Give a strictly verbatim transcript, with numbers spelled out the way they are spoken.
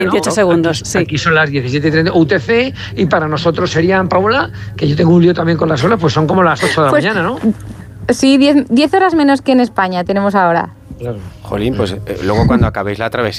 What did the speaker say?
veintiocho segundos, aquí, sí. Aquí son las diecisiete y treinta U T C y para nosotros serían, Paula, que yo tengo un lío también con las horas, pues son como las ocho de la Pues, mañana, ¿no? Sí, diez horas menos que en España tenemos ahora. Claro. Jolín, pues eh, luego cuando acabéis la travesía